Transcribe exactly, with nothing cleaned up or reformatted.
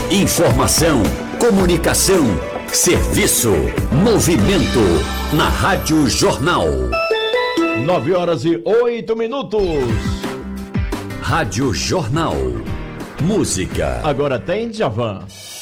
Informação, comunicação, serviço, movimento na Rádio Jornal. Nove horas e oito minutos. Rádio Jornal. Música. Agora tem Djavan.